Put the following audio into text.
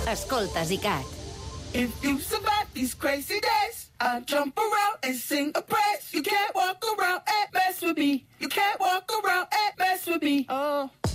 Escoltes ICAT. If you survive these crazy days, I'll jump around and sing a praise. You can't walk around and mess with me. You can't walk around and mess with me. Oh.